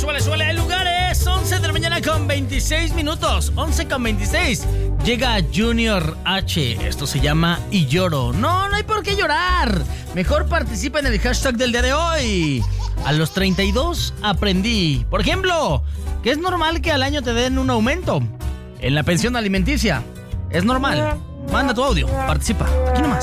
Suele, lugares. 11 de la mañana con 26 minutos. 11 con 26. Llega Junior H. Esto se llama Y Lloro. No hay por qué llorar. Mejor participa en el hashtag del día de hoy. A los 32 aprendí, por ejemplo, que es normal que al año te den un aumento en la pensión alimenticia. Es normal. Manda tu audio, participa. Aquí nomás.